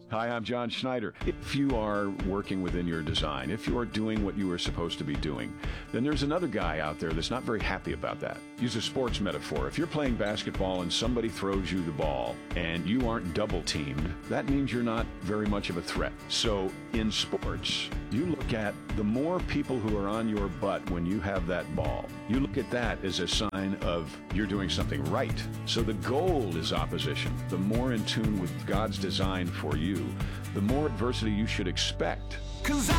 Hi, I'm John Schneider. If you are working within your design, if you are doing what you are supposed to be doing, then there's another guy out there that's not very happy about that. Use a sports metaphor. If you're playing basketball and somebody throws you the ball and you aren't double teamed, that means you're not very much of a threat. So in sports, you look at the more people who are on your butt when you have that ball. You look at that as a sign of you're doing something right. So the goal is opposition. The more in tune with God's design for you, the more adversity you should expect. 'Cause